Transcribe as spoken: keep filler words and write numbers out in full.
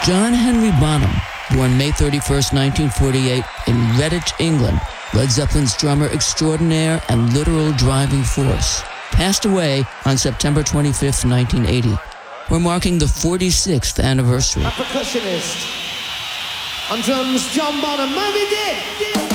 John Henry Bonham, born May thirty-first, nineteen forty-eight, in Redditch, England, Led Zeppelin's drummer extraordinaire and literal driving force, passed away on September twenty-fifth, nineteen eighty. We're marking the forty-sixth anniversary. A percussionist. On drums, John Bonham. Moby Dick!